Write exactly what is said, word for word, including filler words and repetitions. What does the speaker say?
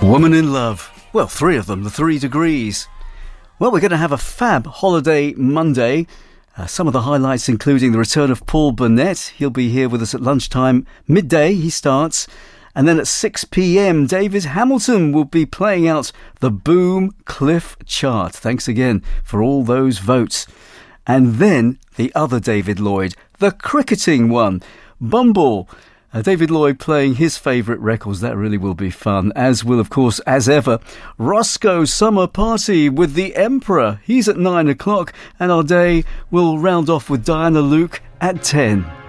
Woman in Love. Well, three of them, the three degrees. Well, we're going to have a fab holiday Monday. Uh, some of the highlights including the return of Paul Burnett. He'll be here with us at lunchtime. Midday he starts. And then at six p.m, David Hamilton will be playing out the Boom Cliff chart. Thanks again for all those votes. And then the other David Lloyd, the cricketing one, Bumble. Uh, David Lloyd playing his favourite records. That really will be fun. As will, of course, as ever, Roscoe Summer Party with the Emperor. He's at nine o'clock. And our day will round off with Diana Luke at ten.